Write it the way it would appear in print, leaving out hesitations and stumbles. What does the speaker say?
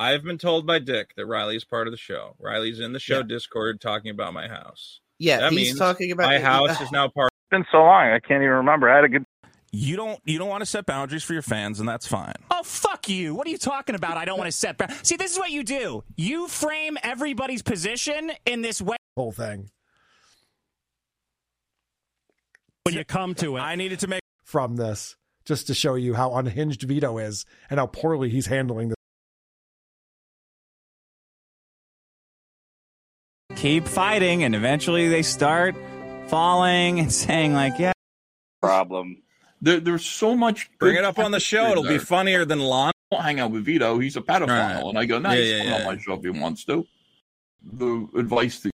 I've been told by Dick that Riley's part of the show. Riley's in the show Discord talking about my house. Yeah, that he's means talking about my house is now part. It's been so long, I can't even remember. I had a good. You don't want to set boundaries for your fans, and that's fine. Oh, fuck you. What are you talking about? I don't want to set boundaries. See, this is what you do. You frame everybody's position in this way. Whole thing. When you come to it. I needed to make from this just to show you how unhinged Vito is and how poorly he's handling this. Keep fighting, and eventually they start falling and saying, like, yeah. Problem. There's so much. Bring it up on the show. It'll be funnier than Lon. I'll hang out with Vito. He's a pedophile. Right. And I go, nice. Yeah. Put on my show if he wants to. The advice that